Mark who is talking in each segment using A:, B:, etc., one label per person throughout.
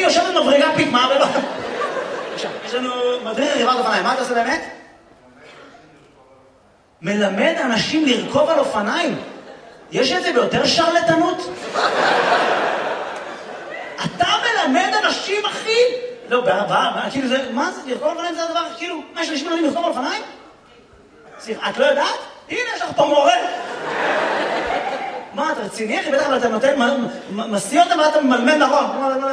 A: אחי יושב במברגה פיטמה ולא... עכשיו, יש לנו מדריך רכיבת אופניים, מה אתה עושה באמת? מלמד אנשים לרכוב על אופניים. יש את זה ביותר שרלטנות? אתה מלמד אנשים, אחי? לא, כאילו זה, מה זה? לרכוב על אופניים זה הדבר, כאילו, מה יש אנשים מלמדים לרכוב על אופניים? סליחה, את לא יודעת? הנה, יש לך פה מורה. מה, אתה רציני, אחי? בטח, אבל אתה נותן, מסיא אותם ואתה ממלמד נכון.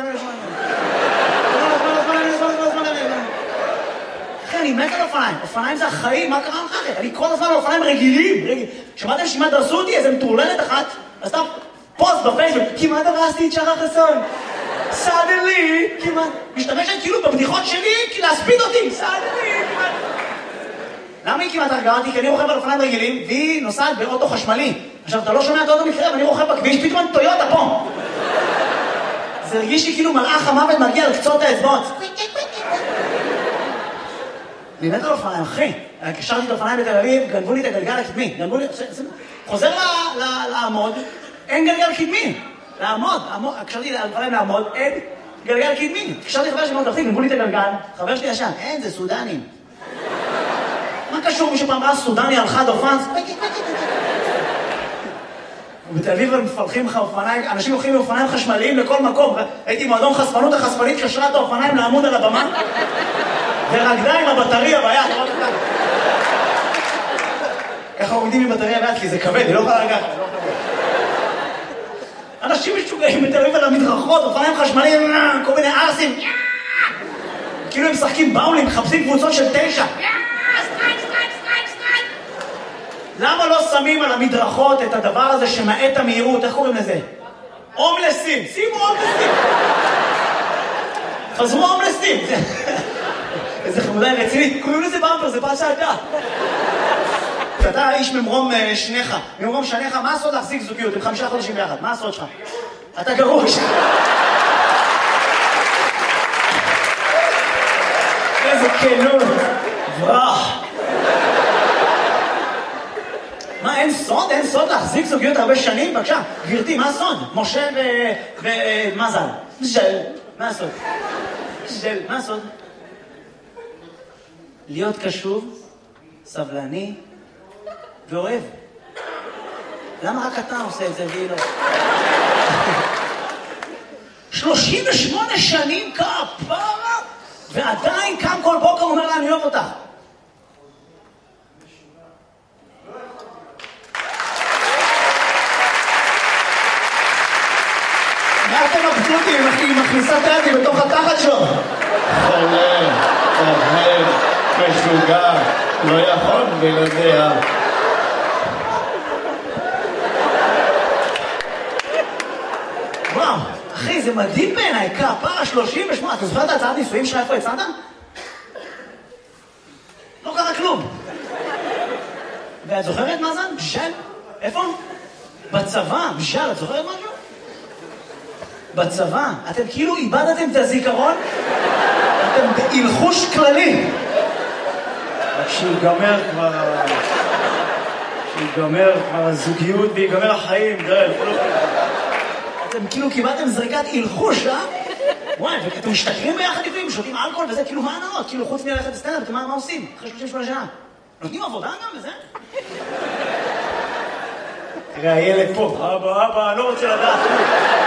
A: אחי, אני מת על אופניים. אופניים זה החיים, מה קרה לך, אחי? אני כל הזמן על אופניים רגילים. שמעתם שמה דרסו אותי? איזה מטורללת אחת. אז אתה פוסט בפייסבוק. כמעט הרסתי את שחר חסון. סאדלי, כמעט. משתמשת כאילו בבדיחות שלי, כי להספיד אותי. סאדלי, כמעט. למה היא כמעט הרגעה אותי? כי אני רוכב על אופניים רגילים, והיא נוסעת באוטו חשמלי. עכשיו, אתה לא שומע את האוטו מקרה, ואני רוכב בכביש, פתאום טויוטה פה. זה הרגיש לי כאילו מלאך המוות מגיע על קצות האצבעות. אני מת על אופניים, אחי. קשרתי את האופניים בתל אביב, גנבו לי את הגלגל הקדמי. חוזר לעמוד, אין גלגל קדמי. לעמוד, קשרתי את האופניים לעמוד, אין גלגל קדמי. קשרתי חבר שלי מאוד תחתית, גנבו לי את הגלגל, חבר שלי ישן, אין, זה סודנים. מה קשור? מישהו פעם ראה סודני על חד אופן? ובתל אביב הם מפלחים לך אופניים, אנשים הולכים מאופניים חשמליים לכל מקום. הייתי מועדון חשפנות, החשפנית קשרה את האופניים לעמוד על הבמה, ורקדה עם הבטריה ביד. ככה עומדים עם בטריה ביד, כי זה כבד, היא לא יכולה לגעת. אנשים משוגעים בתל אביב על המדרכות, אופניים חשמליים, כל מיני ארסים. כאילו הם משחקים באולים, מחפשים קבוצות של 9. למה לא שמים על המדרכות את הדבר הזה שמעט המהירות? איך קוראים לזה? הומלסים. שימו הומלסים. חזרו הומלסים. איזה חמודה רצינית. קוראים לזה במפר, זה פרשת אתה. אתה איש ממרום שניך. ממרום שניך, מה הסוד להחזיק זוגיות? עם 5 חודשים ביחד. מה הסוד שלך? אתה גרוש. איזה כנות. ברח. מה, אין סוד? אין סוד להחזיק זוגיות הרבה שנים? בבקשה, גברתי, מה הסוד? משה ומזל. מה הסוד? מה הסוד? להיות קשוב, סבלני ואוהב. למה רק אתה עושה את זה והיא לא? 38 שנים כפרה, ועדיין קם כל בוקר אומר לה, אני אוהב אותך. אתם מבסוטים, היא מכניסה את היד בתוך התחת שלו.
B: חולה, אוהב, משוגע, לא יכול בלעדיה.
A: וואו, אחי, זה מדהים בעיניי, כפרה 38. אתה זוכר את ההצעת נישואים שלך איפה יצאת? לא קרה כלום. ואת זוכרת מה זה? בשל? איפה? בצבא, בשל, את זוכרת משהו? בצבא, אתם כאילו איבדתם את הזיכרון, אתם בהלחוש כללי.
B: כשיגמר כבר הזוגיות ויגמר החיים,
A: אתם כאילו קיבלתם זריקת הלחוש, אה? וואי, ואתם משתכרים ביחד לפעמים, שותים אלכוהול וזה, כאילו מה הנאות? כאילו חוץ מללכת לסטנדאפ, מה עושים? אחרי 38 שנה. נותנים עבודה גם וזה?
B: תראה, הילד פה, אבא, אני לא רוצה לדעת.